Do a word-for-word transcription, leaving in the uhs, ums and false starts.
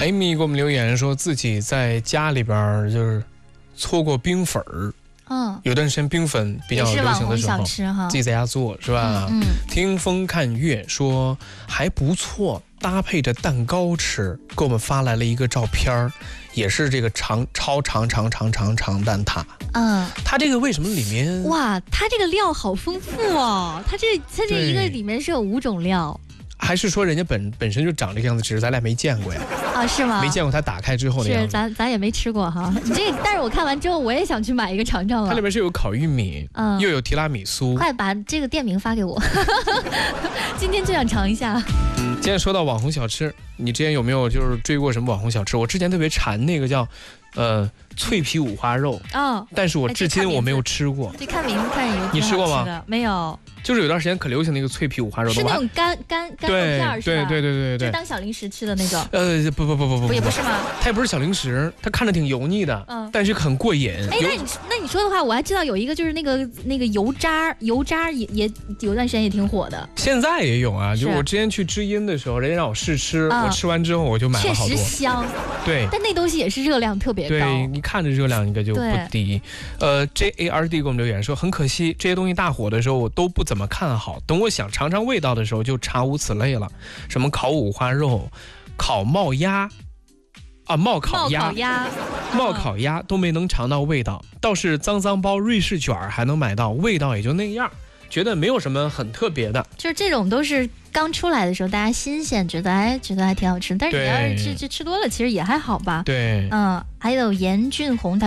Amy 给我们留言说自己在家里边就是搓过冰粉儿。嗯，有段时间冰粉比较流行的时候，自己在家做是吧？嗯，听风看月说还不错，搭配着蛋糕吃，给我们发来了一个照片，也是这个长超长长长长长蛋挞。嗯，它这个为什么里面哇，它这个料好丰富哦，它这它这一个里面是有五种料。 还是说人家本本身就长这个样子，只是咱俩没见过呀？ 啊，是吗？ 没见过它打开之后的样子。 是，咱咱也没吃过哈。你这个，但是我看完之后，我也想去买一个尝尝了。 它里面是有烤玉米，嗯，又有提拉米苏。 快把这个店名发给我，今天就想尝一下。 今天说到网红小吃，你之前有没有就是追过什么网红小吃？我之前特别馋那个叫，呃，脆皮五花肉。哦。但是我至今我没有吃过。 这看名字看着有。 你吃过吗？ 没有。 就是有段时间可流行那个脆皮五花肉， 是那种干干干肉片是吧？ 对对对对对， 就当小零食吃的那种。 呃，不不不不不， 也不是吗？ 它也不是小零食，它看着挺油腻的，嗯，但是很过瘾。 哎，那你那你说的话，我还知道有一个就是那个那个油渣油渣也也有段时间也挺火的。 现在也有啊，就我之前去知音的时候，人家让我试吃，我吃完之后我就买了好多。 确实香。 对。 但那东西也是热量特别高。 对，你看着热量应该就不低。呃 ，J A R D 给我们留言说，很可惜这些东西大火的时候我都不怎么看好。等我想尝尝味道的时候，就查无此类了。什么烤五花肉、烤冒鸭啊、冒烤鸭、 冒烤鸭、 冒烤鸭都没能尝到味道。倒是脏脏包瑞士卷还能买到，味道也就那样，觉得没有什么很特别的。 就是这种都是刚出来的时候，大家新鲜，觉得哎，觉得还挺好吃。但是你要是吃吃吃多了，其实也还好吧。 对， 嗯，还有严俊宏他。